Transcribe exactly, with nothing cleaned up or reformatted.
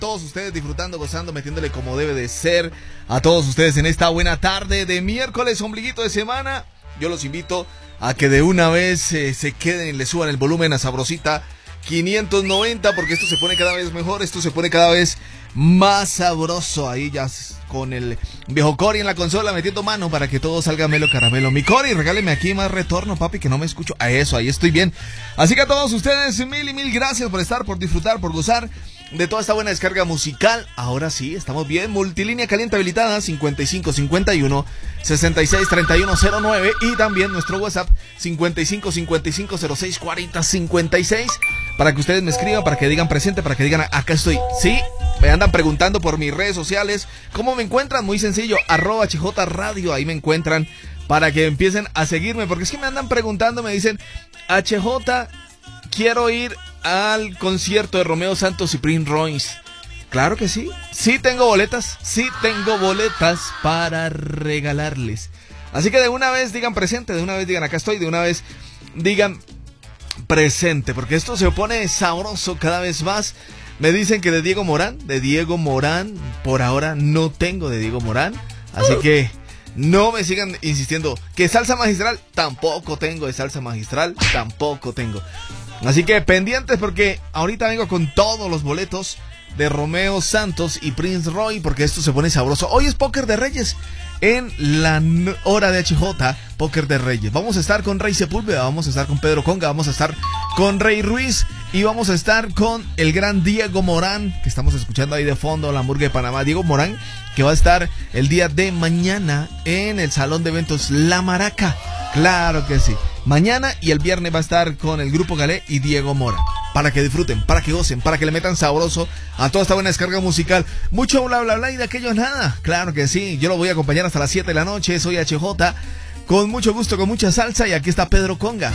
todos ustedes disfrutando, gozando, metiéndole como debe de ser a todos ustedes en esta buena tarde de miércoles, ombliguito de semana. Yo los invito a que de una vez eh, se queden y le suban el volumen a Sabrosita quinientos noventa, porque esto se pone cada vez mejor, esto se pone cada vez más sabroso. Ahí ya con el viejo Cory en la consola metiendo mano para que todo salga melo caramelo. Mi Cory, regáleme aquí más retorno, papi, que no me escucho. A eso, ahí estoy bien. Así que a todos ustedes, mil y mil gracias por estar, por disfrutar, por gozar de toda esta buena descarga musical. Ahora sí, estamos bien. Multilínea caliente habilitada cincuenta y cinco cincuenta y uno sesenta y seis treinta y uno cero nueve, y también nuestro WhatsApp cincuenta y cinco cincuenta y cinco cero seis cuarenta cincuenta y seis, para que ustedes me escriban, para que digan presente, para que digan acá estoy. Sí, me andan preguntando por mis redes sociales cómo me encuentran. Muy sencillo, arroba H J Radio, ahí me encuentran para que empiecen a seguirme, porque es que me andan preguntando, me dicen: H J, quiero ir al concierto de Romeo Santos y Prince Royce. Claro que sí, sí tengo boletas, sí tengo boletas para regalarles. Así que de una vez digan presente, de una vez digan acá estoy, de una vez digan presente, porque esto se pone sabroso cada vez más. Me dicen que de Diego Morán, de Diego Morán, por ahora no tengo de Diego Morán, así que no me sigan insistiendo. Que salsa magistral, tampoco tengo de salsa magistral, tampoco tengo. Así que pendientes, porque ahorita vengo con todos los boletos de Romeo Santos y Prince Roy, porque esto se pone sabroso. Hoy es Póker de Reyes en la hora de H J, Póker de Reyes. Vamos a estar con Rey Sepúlveda, vamos a estar con Pedro Conga, vamos a estar con Rey Ruiz y vamos a estar con el gran Diego Morán, que estamos escuchando ahí de fondo, la murga de Panamá. Diego Morán, que va a estar el día de mañana en el Salón de Eventos La Maraca. Claro que sí. Mañana y el viernes va a estar con el Grupo Galé y Diego Mora. Para que disfruten, para que gocen, para que le metan sabroso a toda esta buena descarga musical. Mucho bla bla bla y de aquello nada. Claro que sí, yo lo voy a acompañar hasta las siete de la noche. Soy H J, con mucho gusto, con mucha salsa, y aquí está Pedro Conga.